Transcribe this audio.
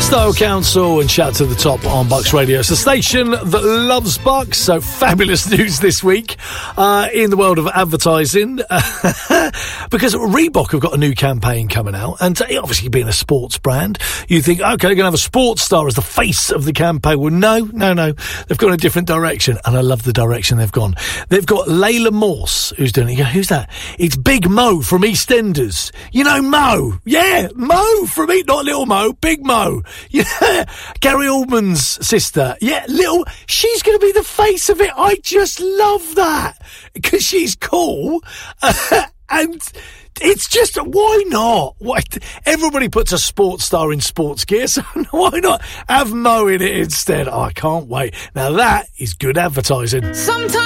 Style Council and Shout to the Top on Bucks Radio. It's a station that loves Bucks, so fabulous news this week in the world of advertising because Reebok have got a new campaign coming out, and obviously being a sports brand, you think, okay, they're going to have a sports star as the face of the campaign. Well, no, they've gone a different direction, and I love the direction they've gone. They've got Layla Morse who's doing it. You go, who's that? It's Big Mo from EastEnders. You know Mo? Yeah, Mo from not Little Mo, Big Mo. Yeah, Gary Oldman's sister. Yeah, she's going to be the face of it. I just love that because she's cool. And it's just, why not? Everybody puts a sports star in sports gear, so why not have Mo in it instead? Oh, I can't wait. Now that is good advertising. Sometimes